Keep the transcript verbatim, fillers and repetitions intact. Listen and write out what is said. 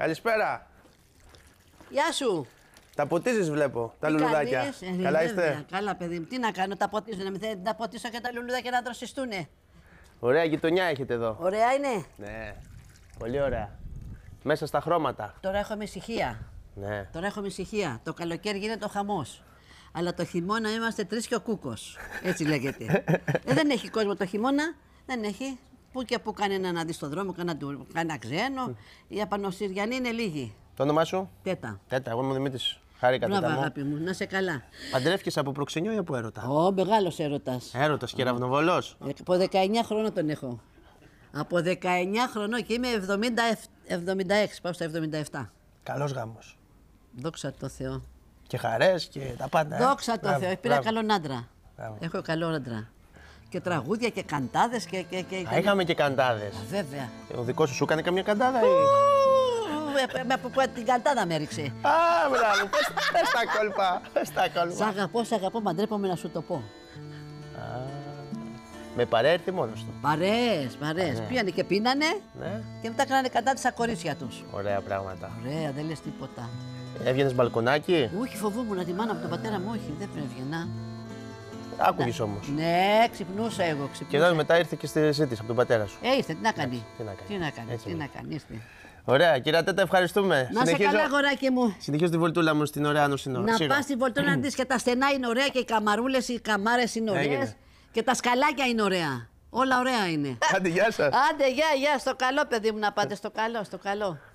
Καλησπέρα. Γεια σου. Τα ποτίζεις βλέπω, τα Τι λουλουδάκια. κάνεις? Ε, Καλά βέβαια. είστε? Καλά, παιδί μου. Τι να κάνω, τα ποτίζω. Να μην θέλετε να ποτίσω και τα λουλουδάκια να δροσιστούνε. Ωραία γειτονιά έχετε εδώ. Ωραία είναι. Ναι, πολύ ωραία. Μέσα στα χρώματα. Τώρα έχουμε ησυχία. Ναι. Τώρα έχουμε ησυχία. Το καλοκαίρι γίνεται ο χαμός. Αλλά το χειμώνα είμαστε τρεις και ο κούκος. Έτσι λέγεται. ε, δεν έχει κόσμο το χειμώνα. Δεν έχει. Πού και πού κάνει να δει στον δρόμο, κανένα ξένο. Οι απανοσυριανοί είναι λίγοι. Το όνομά σου? Τέτα. Τέτα, εγώ είμαι ο Δημήτρης. Χάρηκα Μπράβο, τέτα μου. αγάπη μου, να είσαι καλά. Παντρεύτηκες από προξενιό ή από έρωτα? Ω, μεγάλος έρωτας. Έρωτας και ραυνοβολός. Από δεκαεννιά χρόνων τον έχω. Από δεκαεννιά χρονών και είμαι εβδομήντα έξι, πάω στα εβδομήντα επτά. Καλός γάμος. Δόξα τω Θεώ. Και χαρές και τα πάντα. ε. Δόξα τω Μπράβο, Θεώ. Πήρα μπράβο. καλόν άντρα. Μπράβο. Έχω καλό άντρα. Και τραγούδια και καντάδες και. και, και... Α, είχαμε και καντάδες. Βέβαια. Ο δικός σου σου έκανε καμιά καντάδα ή? Ε, με από την καντάδα με έριξε. Α, μπράβο, πες, πες τα κόλπα. Πες τα Σ' κόλπα. αγαπώ, σ' αγαπώ, μαντρέπομαι να σου το πω. Α, με παρέερθη μόνος του. Παρέες, παρέες. ναι. Πήγανε και πίνανε Ναι. και μετά κάνανε κατά στα κορίτσια τους. Ωραία πράγματα. Ωραία, δεν λες τίποτα. Έβγαινες μπαλκονάκι. Όχι, φοβούμουν τη μάνα από τον πατέρα μου, όχι, δεν έβγαινα. Άκουγες όμως. Ναι, ξυπνούσα εγώ, Και ξυπνούσα. εδώ μετά ήρθε και στη ζήτηση από τον πατέρα σου. Ε, ήρθε, τι να κάνει. τι να κάνει. Τι να κάνει, Έτσι τι είναι. να κάνει, ήρθε. Ωραία, κυρία Τέτα, ευχαριστούμε. Να σε καλά, αγοράκι μου. Συνεχίζω τη βολτούλα μου στην ωραία νοσινό. Να πας στη βολτόνα να δεις και τα στενά είναι ωραία και οι καμαρούλες, οι καμάρες είναι ωραίες. Έγινε. Και τα σκαλάκια είναι ωραία. Όλα ωραία είναι. Άντε, γεια σας. Άντε, γεια, γεια, στο καλό παιδί μου να πάτε, στο καλό, στο καλό.